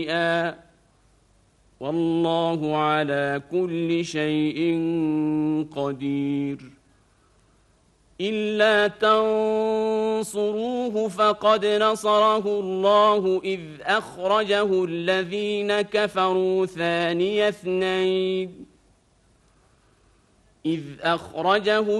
والله على كل شيء قدير إلا تنصروه فقد نصره الله إذ أخرجه الذين كفروا ثاني اثنين إذ أخرجه